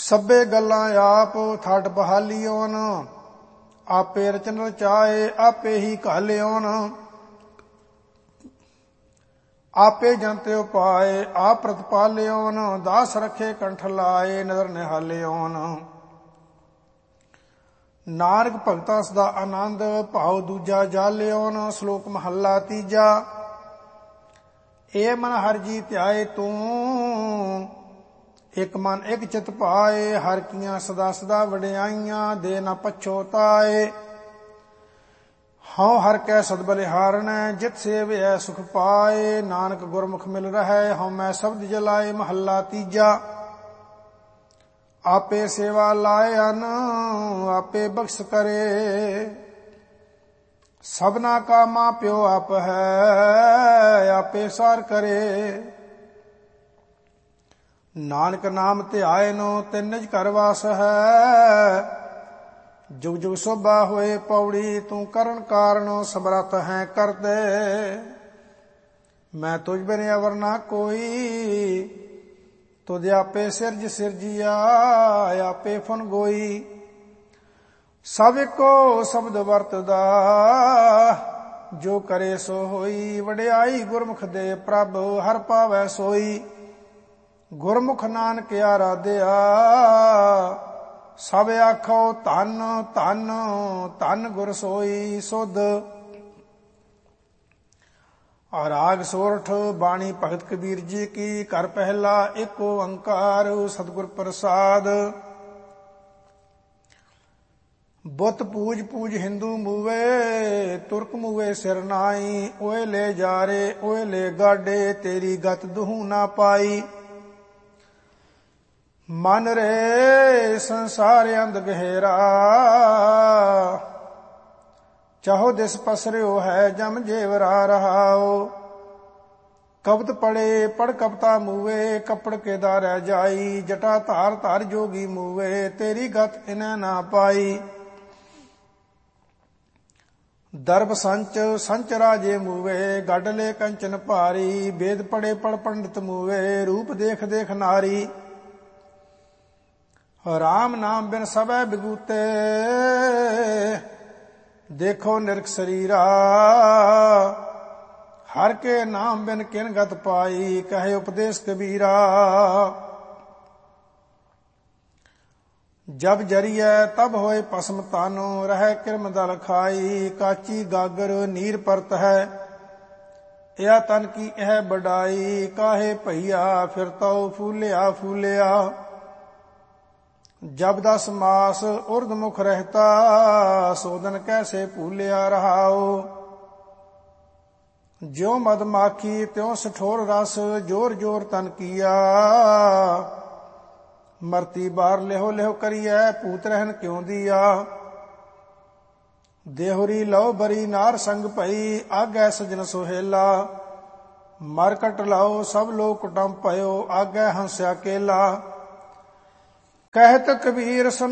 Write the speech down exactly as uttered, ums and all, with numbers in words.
ਸਭੇ ਗੱਲਾਂ ਆਪ ਥਾਟ ਬਹਾਲੀਓਨ, ਆਪੇ ਰਚਨ ਰਚਾਏ ਆਪੇ ਹੀ ਘਾਲਿਓਨ। ਆਪੇ ਜੰਤੇ ਉਪਾਏ ਆਪ ਪ੍ਰਤਪਾਲਿਓਨ, ਦਾਸ ਰਖੇ ਕੰਠ ਲਾਏ ਨਦਰ ਨਿਹਾਲਿਓਨ। ਨਾਨਕ ਭਗਤਾਂ ਸਦਾ ਆਨੰਦ, ਭਾਉ ਦੂਜਾ ਜਾਲਿਓਨ। ਸ਼ਲੋਕ ਮਹੱਲਾ ਤੀਜਾ। ਏ ਮਨ ਹਰਿ ਜੀ ਧਿਆਏ ਤੂੰ, ਇਕ ਮਨ ਇਕ ਚਿਤ ਪਾਏ। ਹਰਿ ਕੀਆਂ ਸਦਾ ਸਦਾ ਵਡਿਆਈਆਂ, ਦੇ ਨਾ ਪਛੋਤਾਏ। ਹਉ ਹਰਿ ਕੈ ਸਦ ਬਲਿਹਾਰਣੈ, ਜਿਤ ਸੇਵਿਐ ਸੁਖ ਪਾਏ। ਨਾਨਕ ਗੁਰਮੁਖ ਮਿਲ ਰਹੈ, ਹਉ ਮੈਂ ਸ਼ਬਦ ਜਲਾਏ। ਮਹੱਲਾ ਤੀਜਾ। ਆਪੇ ਸੇਵਾ ਲਾਏ ਅਨ, ਆਪੇ ਬਖਸ਼ ਕਰੇ। ਸਭਨਾ ਕਾ ਮਾਂ ਪਿਓ ਆਪ ਹੈ, ਆਪੇ ਸਾਰ ਕਰੇ। ਨਾਨਕ ਨਾਮ ਧਿਆਏ ਨੂੰ, ਤਿਨ ਨਿਜ ਘਰ ਵਾਸ ਹੈ। ਜੁਗ ਜੁਗ ਸੋਭਾ ਹੋਏ ਪੌੜੀ, ਤੂੰ ਕਰਨ ਕਾਰਨ ਸਮਰੱਥ ਹੈ ਕਰਦੇ। ਮੈਂ ਤੁਝ ਬਿਨ ਅਵਰ ਨਾ ਕੋਈ, ਤੁਧ ਆਪੇ ਸਿਰਜ ਸਿਰਜਿਆ ਆਪੇ ਫਨ ਗੋਈ। ਸਭ ਇੱਕੋ ਸ਼ਬਦ ਵਰਤਦਾ, ਜੋ ਕਰੇ ਸੋ ਹੋਈ। ਵਡਿਆਈ ਗੁਰਮੁਖ ਦੇ ਪ੍ਰਭ, ਹਰ ਪਾਵੈ ਸੋਈ। ਗੁਰਮੁਖ ਨਾਨਕ ਆਰਾਧਿਆ, ਸਭ ਆਖੋ ਧੰਨ ਧੰਨ ਧੰਨ ਗੁਰ ਸੋਈ ਸੁਧ। ਰਾਗ ਸੋਰਠ। ਬਾਣੀ ਭਗਤ ਕਬੀਰ ਜੀ ਕੀ। ਘਰ ਪਹਿਲਾ ਏਕ ਓੰਕਾਰ ਸਤਿਗੁਰ ਪ੍ਰਸਾਦ। ਬੁੱਤ ਪੂਜ ਪੂਜ ਹਿੰਦੂ ਮੂਵੇ, ਤੁਰਕ ਮੂਵੇ ਸਿਰ ਨਾਈ। ਓਏ ਲੈ ਜਾਰੇ ਓਏ ਲੈ ਗਾਡੇ, ਤੇਰੀ ਗਤ ਦੁਹੂ ਨਾ ਪਾਈ। ਮਨ ਰੇ ਸੰਸਾਰ ਅੰਧ ਗਹਿਰਾ, ਚਾਹੋ ਦਿਸ ਪਸਰਿਓ ਹੈ ਜਮ ਜੇਵਰਾ ਰਹਾਓ। ਕਬਤ ਪੜੇ ਪੜ ਕਪਤਾ ਮੂਵੇ, ਕੱਪੜ ਕੇ ਦਾ ਰਹਿ ਜਾਈ। ਜਟਾ ਧਾਰ ਧਾਰ ਜੋਗੀ ਮੂਵੇ, ਤੇਰੀ ਗਤ ਇਨੈ ਨਾ ਪਾਈ। ਦਰਬ ਸੰਚ ਸੰਚ ਰਾਜੇ ਮੂਵੇ, ਗੱਡ ਲੈ ਕੰਚਨ ਭਾਰੀ। ਵੇਦ ਪੜੇ ਪੜ ਪੰਡਿਤ ਮੂਵੇ, ਰੂਪ ਦੇਖ ਦੇਖ ਨਾਰੀ। ਰਾਮ ਨਾਮ ਬਿਨ ਸਭੈ ਬਿਗੂਤੇ, ਦੇਖੋ ਨਿਰਖ ਸਰੀਰਾ। ਹਰ ਕੇ ਨਾਮ ਬਿਨ ਕਿਨ ਗਤ ਪਾਈ, ਕਹੇ ਉਪਦੇਸ਼ ਕਬੀਰਾ। ਜਬ ਜਰੀਐ ਤਬ ਹੋਏ ਭਸਮ ਤਾਨੋ, ਰਹਿ ਕਿਰਮ ਦਲ ਖਾਈ। ਕਾਚੀ ਗਾਗਰ ਨੀਰ ਪਰਤ ਹੈ, ਇਹ ਤਨ ਕੀ ਇਹ ਬਡਾਈ। ਕਾਹੇ ਭਈਆ ਫਿਰ ਤਉ ਫੂਲਿਆ ਫੂਲਿਆ। ਜਬ ਦਸ ਮਾਸ ਉਰਧ ਮੁਖ ਰਹਿਤਾ, ਸੋਦਨ ਕੈਸੇ ਭੂਲਿਆ ਰਹਾਓ। ਜਿਉ ਮਦ ਮਾਖੀ ਤਿਉ ਸਠੋਰ ਰਸ, ਜੋਰ ਜੋਰ ਤਨ ਕੀਆ। ਮਰਤੀ ਬਾਰ ਲਿਹੋ ਲਿਹੋ ਕਰੀਐ, ਭੂਤ ਰਹਿਨ ਕਿਉ ਦੀਆ। ਦੇਹੁਰੀ ਲਉ ਬਰੀ ਨਾਰ ਸੰਗ ਭਈ, ਆਗੈ ਸਜਨ ਸੁਹੇਲਾ। ਮਰ ਕਟ ਲਾਓ ਸਭ ਲੋਕ ਕੁਟੰਬ ਭਇਓ, ਆਗੈ ਹੰਸਿਆ ਕੇਲਾ। ਕਹਿਤ ਕਬੀਰ ਸੁਨ